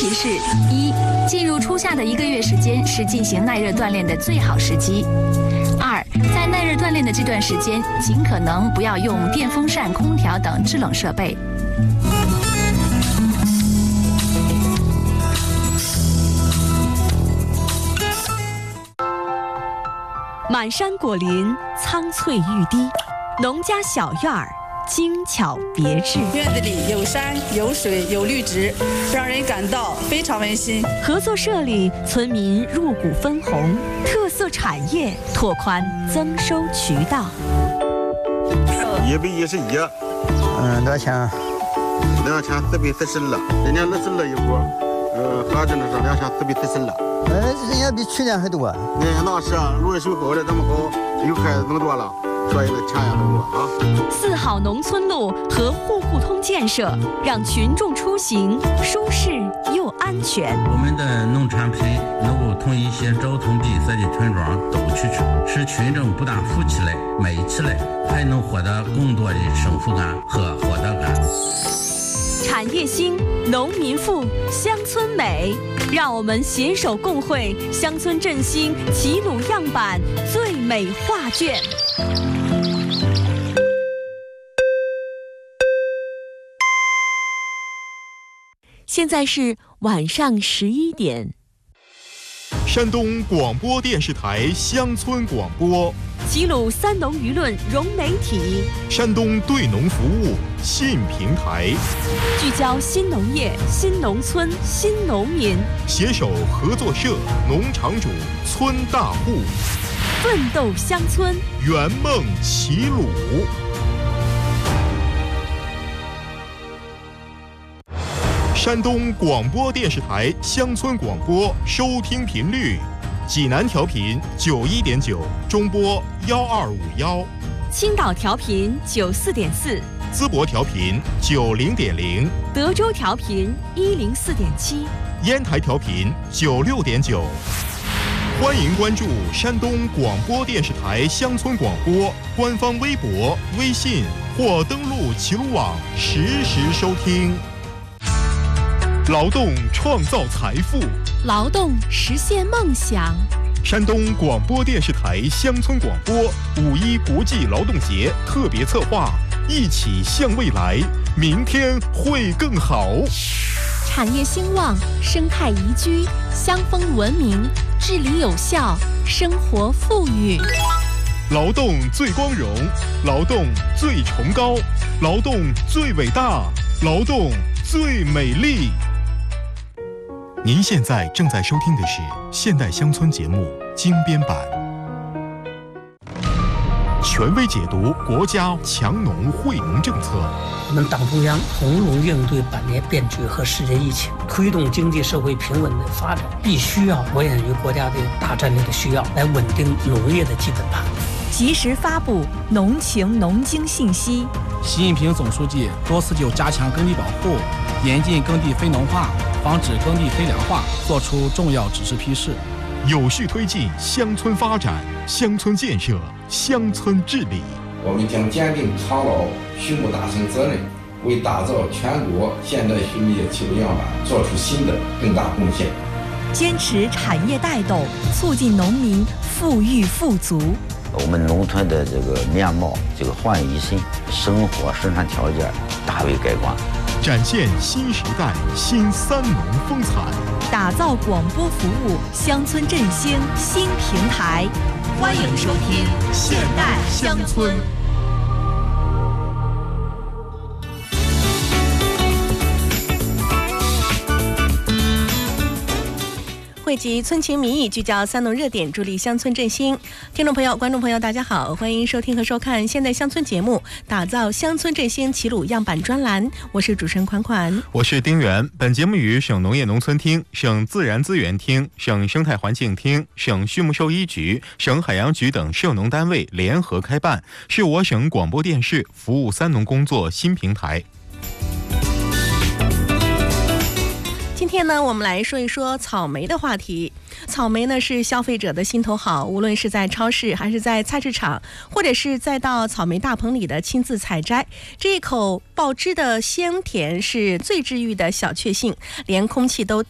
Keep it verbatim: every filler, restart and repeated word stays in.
提示：一、进入初夏的一个月时间是进行耐热锻炼的最好时机；二、在耐热锻炼的这段时间，尽可能不要用电风扇、空调等制冷设备。 满山果林，苍翠欲滴，农家小院儿，精巧别致。 院子里有山有水有绿植，让人感到非常温馨。 合作社里，村民入股分红，特色产业拓宽增收渠道。 一百一十一， 嗯，多少钱？ 两千四百四十二，今年二十二一股，呃，合着呢是两千四百四十二。 哎，人家比去年还多。 那那是芦水沟的这么高，又开始这么多了，所以呢钱也更多啊。 四好农村路和户户通建设，让群众出行舒适又安全。 我们的农产品能够同一些交通闭塞的村庄都去去，使群众不但富起来、美起来，还能获得更多的幸福感和获得感。 产业兴，农民富，乡村美，让我们携手共绘乡村振兴齐鲁样板最美画卷。现在是晚上十一点。 山东广播电视台乡村广播， 齐鲁三农舆论融媒体， 山东对农服务新平台， 聚焦新农业、新农村、新农民， 携手合作社、农场主、村大户， 奋斗乡村， 圆梦齐鲁。山东广播电视台乡村广播收听频率：济南调频九一点九，中波幺二五幺； 青岛调频九四点四， 淄博调频九零点零， 德州调频一零四点七， 烟台调频九六点九。欢迎关注山东广播电视台乡村广播官方微博、微信或登录齐鲁网实时收听。劳动创造财富， 劳动实现梦想。 山东广播电视台乡村广播五一国际劳动节特别策划，一起向未来，明天会更好。 产业兴旺，生态宜居，乡风文明，治理有效，生活富裕。 劳动最光荣，劳动最崇高，劳动最伟大，劳动最美丽。您现在正在收听的是现代乡村节目精编版，权威解读国家强农惠农政策。 我们党中央从容应对百年变局和世界疫情，推动经济社会平稳的发展，必须要着眼于国家的大战略的需要，来稳定农业的基本盘。 及时发布农情农经信息。 习近平总书记多次就加强耕地保护、严禁耕地非农化、防止耕地非粮化作出重要指示批示， 有序推进乡村发展、乡村建设、乡村治理。 我们将坚定操劳畜牧大省责任，为打造全国现代畜牧业齐鲁样板做出新的更大贡献。 坚持产业带动，促进农民富裕富足。 我们农村的这个面貌这个焕于新，生活生产条件大为改观， 展现新时代新三农风采， 打造广播服务乡村振兴新平台。欢迎收听现代乡村。汇集村情民意，聚焦三农热点，助力乡村振兴。听众朋友、观众朋友，大家好，欢迎收听和收看现代乡村节目，打造乡村振兴齐鲁样板专栏。我是主持人款款， 我是丁元。本节目与省农业农村厅、省自然资源厅、省生态环境厅、省畜牧兽医局、省海洋局等涉农单位联合开办，是我省广播电视服务三农工作新平台。 今天呢，我们来说一说草莓的话题。草莓呢是消费者的心头好，无论是在超市还是在菜市场，或者是再到草莓大棚里的亲自采摘，这一口爆汁的香甜是最治愈的小确幸，连空气都